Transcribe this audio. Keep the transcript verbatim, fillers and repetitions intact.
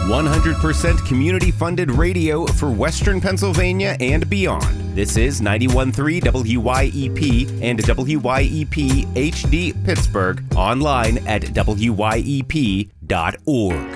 one hundred percent community-funded radio for Western Pennsylvania and beyond. This is ninety-one point three W Y E P and W Y E P H D Pittsburgh, online at W Y E P dot org.